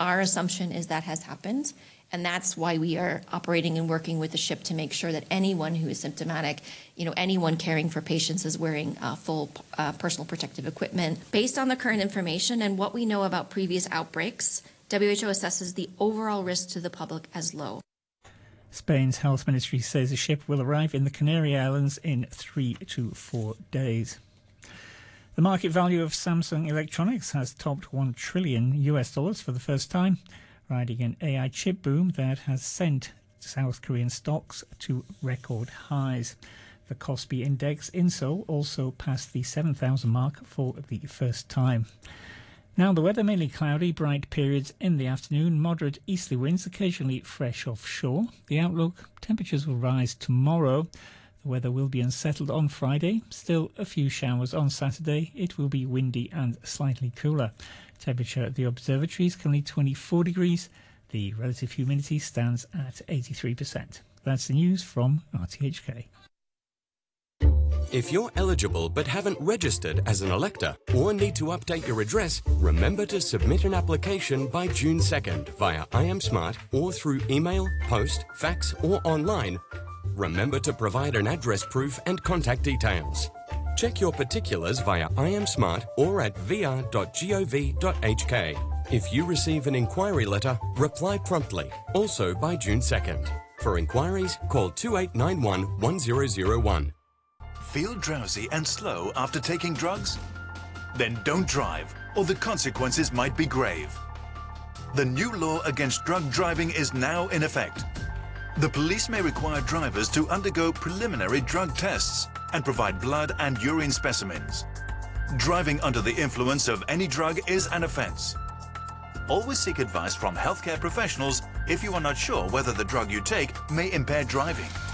Our assumption is that has happened, and that's why we are operating and working with the ship to make sure that anyone who is symptomatic, anyone caring for patients is wearing full personal protective equipment. Based on the current information and what we know about previous outbreaks, WHO assesses the overall risk to the public as low. Spain's health ministry says the ship will arrive in the Canary Islands in 3 to 4 days. The market value of Samsung Electronics has topped $1 trillion for the first time, riding an AI chip boom that has sent South Korean stocks to record highs. The Kospi Index in Seoul also passed the 7,000 mark for the first time. Now the weather, mainly cloudy, bright periods in the afternoon, moderate easterly winds, occasionally fresh offshore. The outlook, temperatures will rise tomorrow. The weather will be unsettled on Friday. Still a few showers on Saturday. It will be windy and slightly cooler. Temperature at the observatory is currently 24 degrees. The relative humidity stands at 83%. That's the news from RTHK. If you're eligible but haven't registered as an elector or need to update your address, remember to submit an application by June 2nd via iAmSmart or through email, post, fax or online. Remember to provide an address proof and contact details. Check your particulars via iAmSmart or at vr.gov.hk. If you receive an inquiry letter, reply promptly, also by June 2nd. For inquiries, call 2891 1001. Feel drowsy and slow after taking drugs? Then don't drive, or the consequences might be grave. The new law against drug driving is now in effect. The police may require drivers to undergo preliminary drug tests and provide blood and urine specimens. Driving under the influence of any drug is an offence. Always seek advice from healthcare professionals if you are not sure whether the drug you take may impair driving.